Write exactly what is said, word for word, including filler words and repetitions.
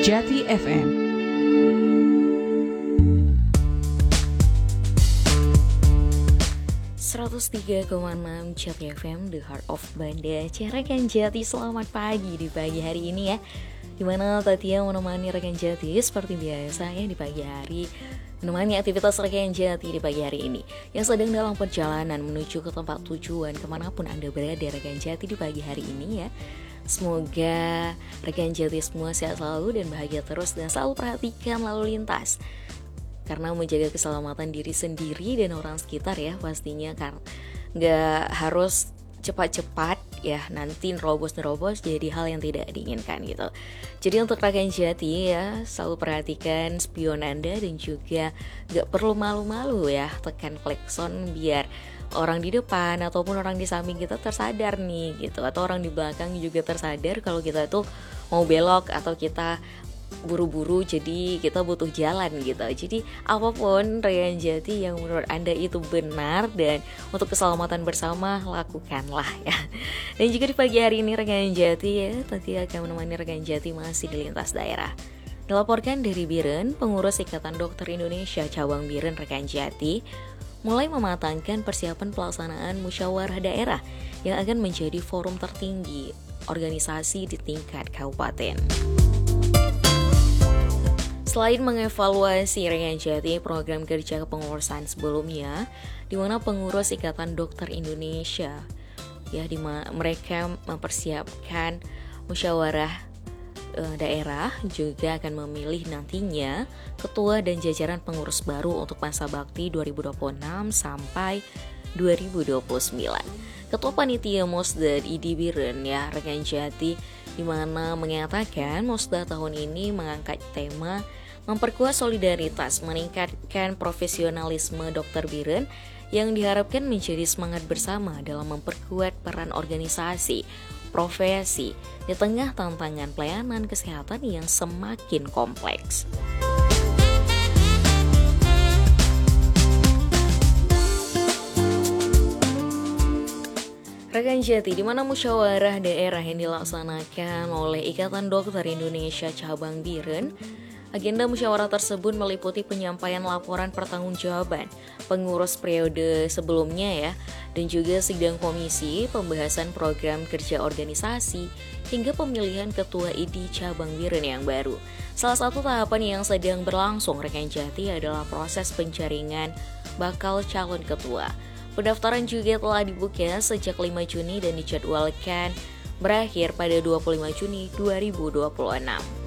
Jati F M. seratus tiga koma enam Jati F M, The Heart of Banda Aceh. Rekan Jati, selamat pagi di pagi hari ini ya, dimana Tatia menemani rekan Jati seperti biasa ya di pagi hari, menemani aktivitas rekan Jati di pagi hari ini yang sedang dalam perjalanan menuju ke tempat tujuan kemanapun Anda berada rekan Jati di pagi hari ini ya. Semoga rekan Jati semua sehat selalu dan bahagia terus, dan selalu perhatikan lalu lintas karena menjaga keselamatan diri sendiri dan orang sekitar ya pastinya, karena nggak harus cepat-cepat ya, nanti nerobos-nerobos jadi hal yang tidak diinginkan gitu. Jadi untuk rekan Jati ya, selalu perhatikan spion Anda dan juga nggak perlu malu-malu ya, tekan klakson biar orang di depan ataupun orang di samping kita tersadar nih gitu, atau orang di belakang juga tersadar kalau kita tuh mau belok atau kita buru-buru, jadi kita butuh jalan gitu. Jadi apapun rekan Jati yang menurut Anda itu benar dan untuk keselamatan bersama, lakukanlah ya. Dan juga di pagi hari ini rekan Jati ya, tadi akan menemani rekan Jati masih di lintas daerah. Dilaporkan dari Biren, pengurus Ikatan Dokter Indonesia Cabang Biren rekan Jati mulai mematangkan persiapan pelaksanaan musyawarah daerah yang akan menjadi forum tertinggi organisasi di tingkat kabupaten. Selain mengevaluasi rekan Jati program kerja kepengurusan sebelumnya, di mana pengurus Ikatan Dokter Indonesia ya, di mana mereka mempersiapkan musyawarah e, daerah, juga akan memilih nantinya ketua dan jajaran pengurus baru untuk masa bakti dua ribu dua puluh enam sampai dua ribu dua puluh sembilan. Ketua Panitia Mosda I D Biren ya rekan Jati, di mana mengatakan Mosda tahun ini mengangkat tema memperkuat solidaritas, meningkatkan profesionalisme dokter Biren yang diharapkan menjadi semangat bersama dalam memperkuat peran organisasi, profesi di tengah tantangan pelayanan kesehatan yang semakin kompleks. Rekan Jati, di mana musyawarah daerah yang dilaksanakan oleh Ikatan Dokter Indonesia Cabang Biren, agenda musyawarah tersebut meliputi penyampaian laporan pertanggungjawaban pengurus periode sebelumnya ya, dan juga sidang komisi, pembahasan program kerja organisasi, hingga pemilihan ketua I D Cabang Biren yang baru. Salah satu tahapan yang sedang berlangsung rekan Jati adalah proses penjaringan bakal calon ketua. Pendaftaran juga telah dibuka sejak lima Juni dan dijadwalkan berakhir pada dua puluh lima Juni dua ribu dua puluh enam.